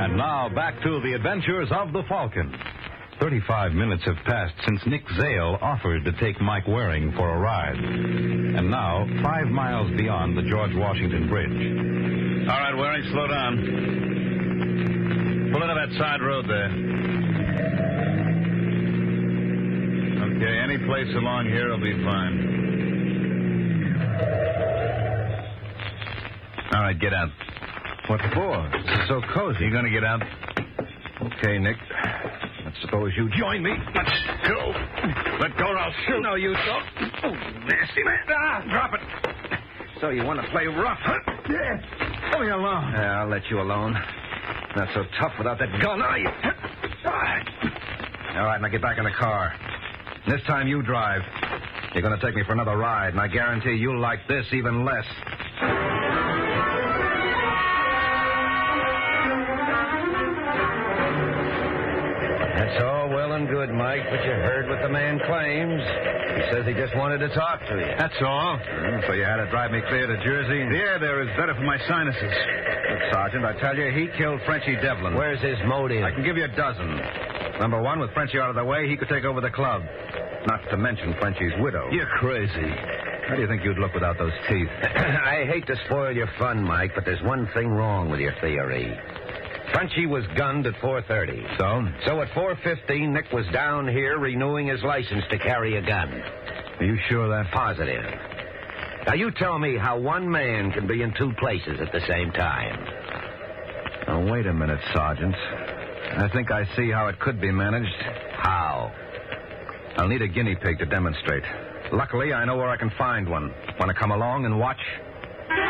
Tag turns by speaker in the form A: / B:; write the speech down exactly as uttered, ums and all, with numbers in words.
A: And now back to the adventures of the Falcon. Thirty-five minutes have passed since Nick Zale offered to take Mike Waring for a ride. And now, five miles beyond the George Washington Bridge.
B: All right, Waring, slow down. Pull into that side road there. Okay, any place along here will be fine. All right, get out.
C: What for? This is so cozy.
B: You going to get out?
C: Okay, Nick. Let's suppose you join me.
B: Let's go. Let go or I'll shoot.
C: No, you don't. Oh, nasty man. Ah, drop it. So you want to play rough, huh?
B: Yeah. Leave me alone.
C: Yeah, I'll let you alone. Not so tough without that gun, are you? All right, now get back in the car. This time you drive. You're going to take me for another ride, and I guarantee you'll like this even less. That's all well and good, Mike, but you heard what the man claims. He says he just wanted to talk to you.
B: That's all.
C: Mm, so you had to drive me clear to Jersey?
B: The air there is better for my sinuses.
C: Look, Sergeant, I tell you, he killed Frenchie Devlin.
D: Where's his motive?
C: I can give you a dozen. Number one, with Frenchie out of the way, he could take over the club. Not to mention Frenchie's widow.
D: You're crazy.
C: How do you think you'd look without those teeth?
D: I hate to spoil your fun, Mike, but there's one thing wrong with your theory. Frenchie was gunned at four thirty.
C: So?
D: So at four fifteen, Nick was down here renewing his license to carry a gun.
C: Are you sure of that?
D: Positive. Now, you tell me how one man can be in two places at the same time.
C: Now, wait a minute, Sergeant. I think I see how it could be managed.
D: How?
C: I'll need a guinea pig to demonstrate. Luckily, I know where I can find one. Want to come along and watch?